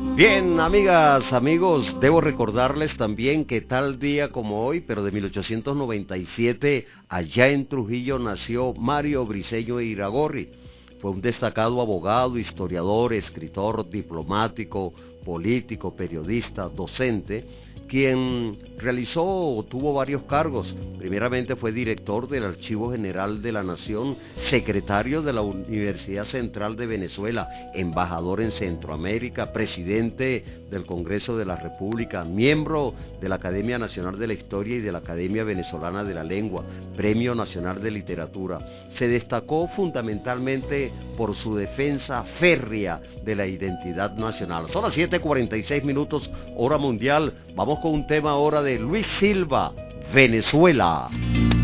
Bien, amigas, amigos, debo recordarles también que tal día como hoy, pero de 1897, allá en Trujillo nació Mario Briceño Iragorri. Fue un destacado abogado, historiador, escritor, diplomático, político, periodista, docente, quien realizó o tuvo varios cargos. Primeramente fue director del Archivo General de la Nación, secretario de la Universidad Central de Venezuela, embajador en Centroamérica, presidente del Congreso de la República, miembro de la Academia Nacional de la Historia y de la Academia Venezolana de la Lengua, Premio Nacional de Literatura. Se destacó fundamentalmente por su defensa férrea de la identidad nacional. Son las 7:46 hora mundial. Vamos con un tema ahora de Luis Silva, Venezuela.